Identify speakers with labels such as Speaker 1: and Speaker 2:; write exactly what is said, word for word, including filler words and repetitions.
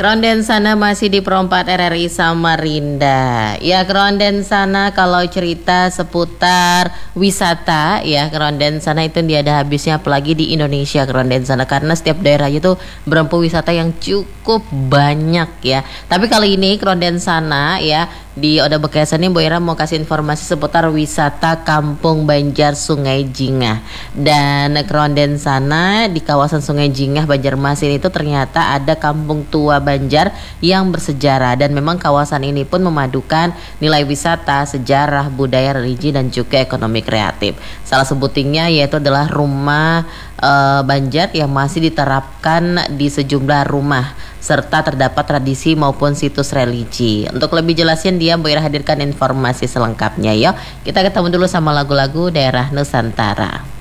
Speaker 1: Kronden sana masih di Perempat R R I Samarinda. Ya, Kronden sana kalau cerita seputar wisata ya, Kronden sana itu dia ada habisnya, apalagi di Indonesia Kronden sana, karena setiap daerah itu berempu wisata yang cukup banyak ya. Tapi kali ini Kronden sana ya di Oda Bekasi ini Bu Ira mau kasih informasi seputar wisata Kampung Banjar Sungai Jingah. Dan Kronden sana di kawasan Sungai Jingah Banjarmasin itu ternyata ada kampung tua Banjar yang bersejarah, dan memang kawasan ini pun memadukan nilai wisata, sejarah, budaya, religi, dan juga ekonomi kreatif. Salah sebutingnya yaitu adalah rumah e, Banjar yang masih diterapkan di sejumlah rumah, serta terdapat tradisi maupun situs religi. Untuk lebih jelasnya dia Bu Ira hadirkan informasi selengkapnya. Yuk kita ketemu dulu sama lagu-lagu daerah Nusantara.